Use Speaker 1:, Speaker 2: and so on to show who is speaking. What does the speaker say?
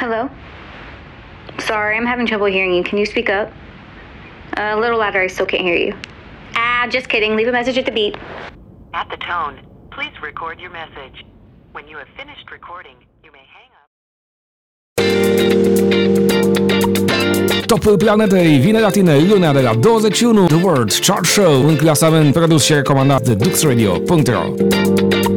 Speaker 1: Hello? Sorry, I'm having trouble hearing you. Can you speak up? A little louder, I still can't hear you. Just kidding. Leave a message at the beep.
Speaker 2: At the tone, please record your message. When you have finished recording, you may hang up.
Speaker 3: Top planetei, vineratine, luna de la 21, The World Chart Show, în clasament produs și recomandat de DuxRadio.ro.